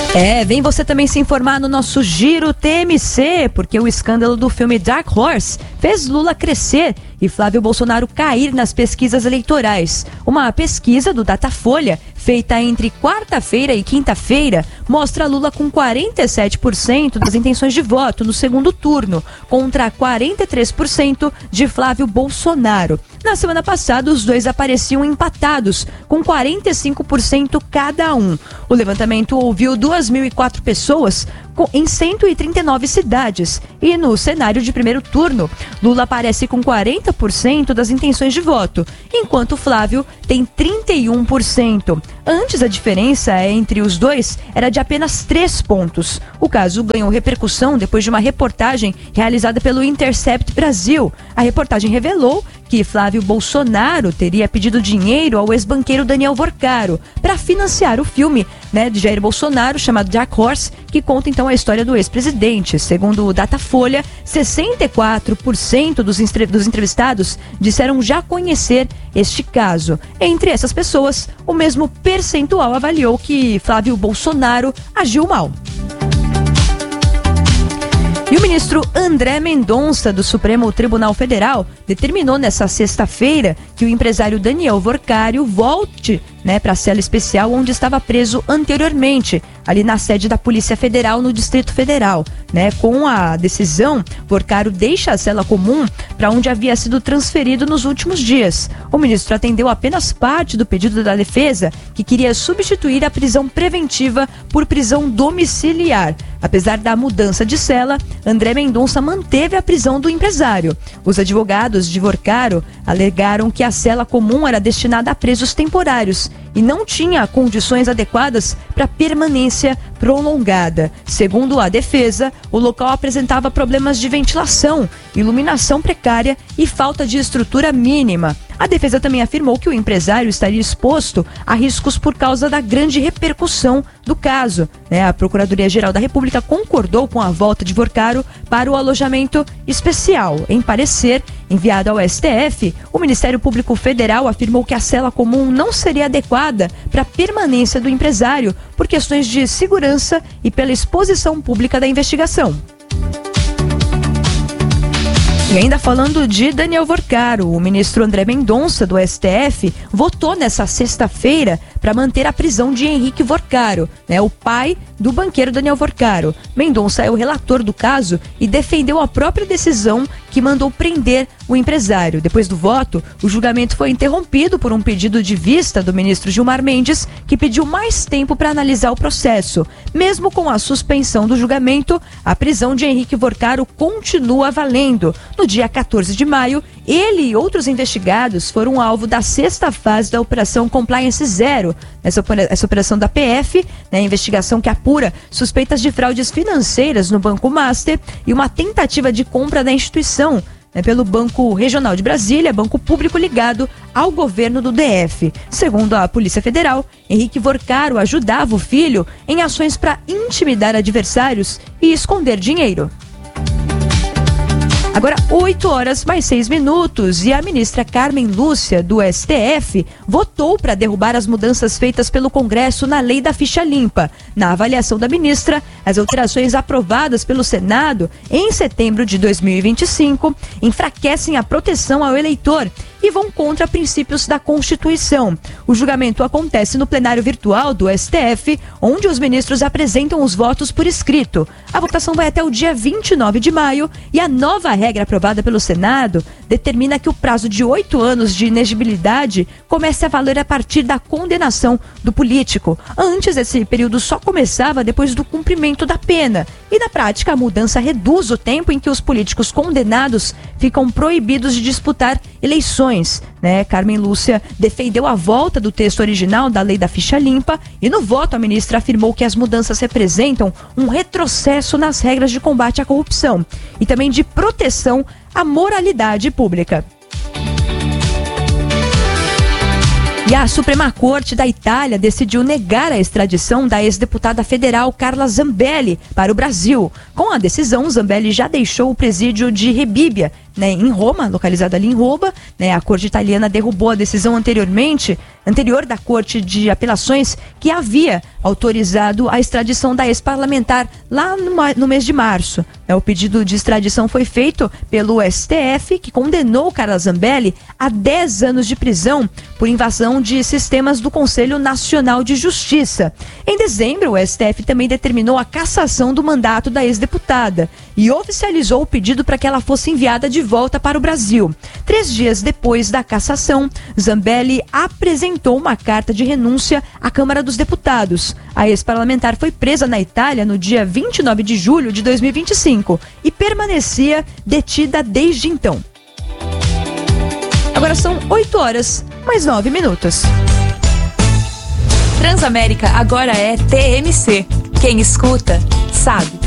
Vem você também se informar no nosso Giro TMC, porque o escândalo do filme Dark Horse fez Lula crescer e Flávio Bolsonaro cair nas pesquisas eleitorais. Uma pesquisa do Datafolha, feita entre quarta-feira e quinta-feira, mostra Lula com 47% das intenções de voto no segundo turno, contra 43% de Flávio Bolsonaro. Na semana passada, os dois apareciam empatados, com 45% cada um. O levantamento ouviu 2.004 pessoas em 139 cidades. E no cenário de primeiro turno, Lula aparece com 40% das intenções de voto, enquanto Flávio tem 31%. Antes, a diferença entre os dois era de apenas 3 pontos. O caso ganhou repercussão depois de uma reportagem realizada pelo Intercept Brasil. A reportagem revelou que Flávio Bolsonaro teria pedido dinheiro ao ex-banqueiro Daniel Vorcaro para financiar o filme de Jair Bolsonaro, chamado Dark Horse, que conta então a história do ex-presidente. Segundo o Datafolha, 64% dos entrevistados disseram já conhecer este caso. Entre essas pessoas, o mesmo percentual avaliou que Flávio Bolsonaro agiu mal. E o ministro André Mendonça, do Supremo Tribunal Federal, determinou nesta sexta-feira que o empresário Daniel Vorcaro volte para a cela especial onde estava preso anteriormente, ali na sede da Polícia Federal, no Distrito Federal. Com a decisão, Vorcaro deixa a cela comum para onde havia sido transferido nos últimos dias. O ministro atendeu apenas parte do pedido da defesa, que queria substituir a prisão preventiva por prisão domiciliar. Apesar da mudança de cela, André Mendonça manteve a prisão do empresário. Os advogados de Vorcaro alegaram que a cela comum era destinada a presos temporários e não tinha condições adequadas para permanência prolongada. Segundo a defesa, o local apresentava problemas de ventilação, iluminação precária e falta de estrutura mínima. A defesa também afirmou que o empresário estaria exposto a riscos por causa da grande repercussão do caso. A Procuradoria-Geral da República concordou com a volta de Vorcaro para o alojamento especial. Em parecer enviado ao STF, o Ministério Público Federal afirmou que a cela comum não seria adequada para a permanência do empresário por questões de segurança e pela exposição pública da investigação. E ainda falando de Daniel Vorcaro, o ministro André Mendonça, do STF, votou nessa sexta-feira para manter a prisão de Henrique Vorcaro, o pai do banqueiro Daniel Vorcaro. Mendonça é o relator do caso e defendeu a própria decisão que mandou prender o empresário. Depois do voto, o julgamento foi interrompido por um pedido de vista do ministro Gilmar Mendes, que pediu mais tempo para analisar o processo. Mesmo com a suspensão do julgamento, a prisão de Henrique Vorcaro continua valendo. No dia 14 de maio, ele e outros investigados foram alvo da sexta fase da Operação Compliance Zero. Essa operação da PF, investigação que apura suspeitas de fraudes financeiras no Banco Master e uma tentativa de compra da instituição pelo Banco Regional de Brasília, banco público ligado ao governo do DF. Segundo a Polícia Federal, Henrique Vorcaro ajudava o filho em ações para intimidar adversários e esconder dinheiro. Agora, 8h mais 6 e a ministra Carmen Lúcia, do STF, votou para derrubar as mudanças feitas pelo Congresso na lei da ficha limpa. Na avaliação da ministra, as alterações aprovadas pelo Senado em setembro de 2025 enfraquecem a proteção ao eleitor e vão contra princípios da Constituição. O julgamento acontece no plenário virtual do STF, onde os ministros apresentam os votos por escrito. A votação vai até o dia 29 de maio e a nova regra aprovada pelo Senado determina que o prazo de 8 anos de inegibilidade comece a valer a partir da condenação do político. Antes, esse período só começava depois do cumprimento da pena. E, na prática, a mudança reduz o tempo em que os políticos condenados ficam proibidos de disputar eleições. Carmen Lúcia defendeu a volta do texto original da lei da ficha limpa e, no voto, a ministra afirmou que as mudanças representam um retrocesso nas regras de combate à corrupção e também de proteção à moralidade pública. E a Suprema Corte da Itália decidiu negar a extradição da ex-deputada federal Carla Zambelli para o Brasil. Com a decisão, Zambelli já deixou o presídio de Rebibbia, né, em Roma, localizada ali em Roma, né, a corte italiana derrubou a decisão anterior da Corte de Apelações, que havia autorizado a extradição da ex-parlamentar lá no mês de março. O pedido de extradição foi feito pelo STF, que condenou Carla Zambelli a 10 anos de prisão por invasão de sistemas do Conselho Nacional de Justiça. Em dezembro, o STF também determinou a cassação do mandato da ex-deputada e oficializou o pedido para que ela fosse enviada de volta para o Brasil. 3 dias depois da cassação, Zambelli apresentou uma carta de renúncia à Câmara dos Deputados. A ex-parlamentar foi presa na Itália no dia 29 de julho de 2025 e permanecia detida desde então. Agora são 8 horas, mais 9 minutos. Transamérica agora é TMC. Quem escuta, sabe.